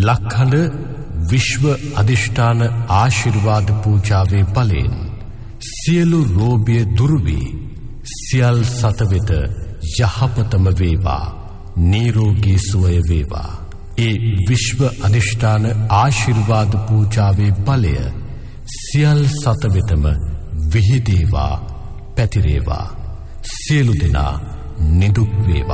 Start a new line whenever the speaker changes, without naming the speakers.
ලක්හඬ විශ්ව අධිෂ්ඨාන ආශිර්වාද පූජාවේ බලයෙන් සියලු රෝගය දුරු වී සියල් සත වෙත යහපතම වේවා, නිරෝගී සුවය වේවා. ඒ විශ්ව අධිෂ්ඨාන ආශිර්වාද පූජාවේ බලය සියල් සත වෙතම විහිදේවා, පැතිරේවා. සියලු දෙනා නිදුක් වේවා.